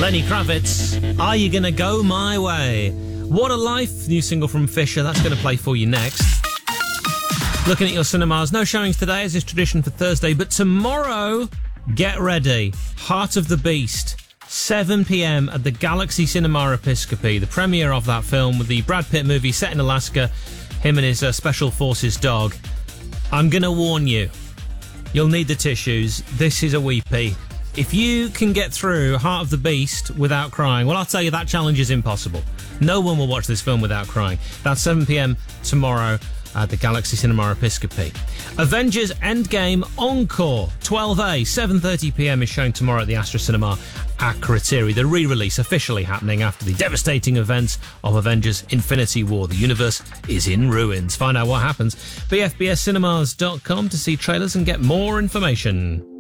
Lenny Kravitz, Are You Gonna Go My Way? What a Life, new single from Fisher. That's going to play for you next. Looking at your cinemas, no showings today as is tradition for Thursday, but tomorrow, get ready. Heart of the Beast, 7 p.m. at the Galaxy Cinema Episcopi, the premiere of that film with the Brad Pitt movie set in Alaska, him and his Special Forces dog. I'm going to warn you, you'll need the tissues. This is a weepy. If you can get through Heart of the Beast without crying, well, I'll tell you that challenge is impossible. No one will watch this film without crying. That's 7 p.m. tomorrow at the Galaxy Cinema Episcopi. Avengers Endgame Encore, 12A, 7:30 p.m. is showing tomorrow at the Astra Cinema Akrotiri. The re-release officially happening after the devastating events of Avengers Infinity War. The universe is in ruins. Find out what happens. bfbscinemas.com to see trailers and get more information.